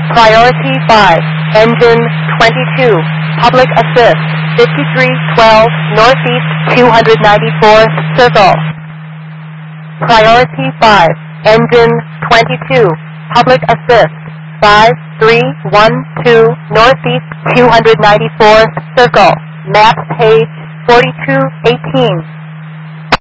Priority 5, engine 22, public assist, 5312 Northeast 294th Circle. Priority 5, engine 22, public assist, 5312 Northeast 294th Circle. Map page 4218.